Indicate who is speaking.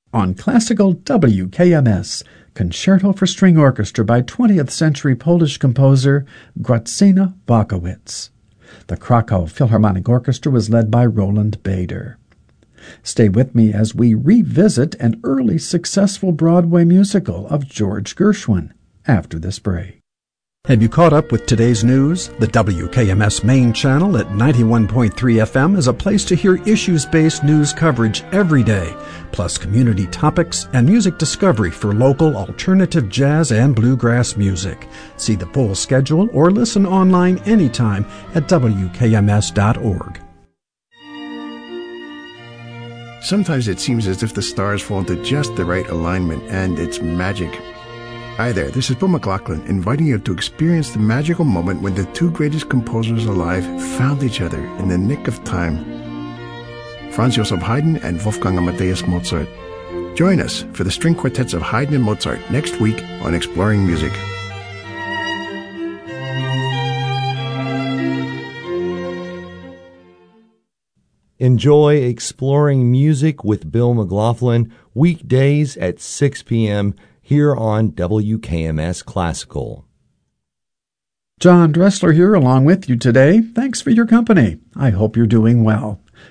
Speaker 1: On Classical WKMS, Concerto for String Orchestra by 20th century Polish composer Grażyna Bakowicz. The Krakow Philharmonic Orchestra was led by Roland Bader. Stay with me as we revisit an early successful Broadway musical of George Gershwin after this break. Have you caught up with today's news? The WKMS main channel at 91.3 FM is a place to hear issues-based news coverage every day, plus community topics and music discovery for local alternative jazz and bluegrass music. See the full schedule or listen online anytime at WKMS.org.
Speaker 2: Sometimes it seems as if the stars fall into just the right alignment and it's magic. Hi there, this is Bill McLaughlin inviting you to experience the magical moment when the two greatest composers alive found each other in the nick of time. Franz Joseph Haydn and Wolfgang Amadeus Mozart. Join us for the string quartets of Haydn and Mozart next week on Exploring Music.
Speaker 3: Enjoy Exploring Music with Bill McLaughlin weekdays at 6 p.m. here on WKMS Classical.
Speaker 1: John Dressler here along with you today. Thanks for your company. I hope you're doing well.